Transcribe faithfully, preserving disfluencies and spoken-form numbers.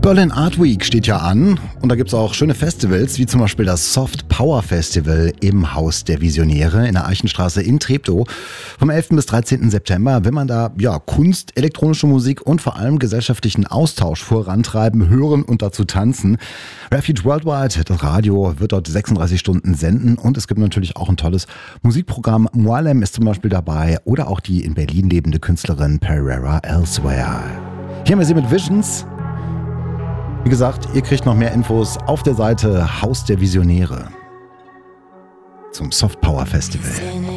Berlin Art Week steht ja an und da gibt es auch schöne Festivals, wie zum Beispiel das Soft Power Festival im Haus der Visionäre in der Eichenstraße in Treptow. Vom elften bis dreizehnten September will man da ja Kunst, elektronische Musik und vor allem gesellschaftlichen Austausch vorantreiben, hören und dazu tanzen. Refuge Worldwide, das Radio, wird dort sechsunddreißig Stunden senden und es gibt natürlich auch ein tolles Musikprogramm. Moalem ist zum Beispiel dabei oder auch die in Berlin lebende Künstlerin Pereira Elsewhere. Hier haben wir sie mit Visions. Wie gesagt, ihr kriegt noch mehr Infos auf der Seite Haus der Visionäre zum Soft Power Festival.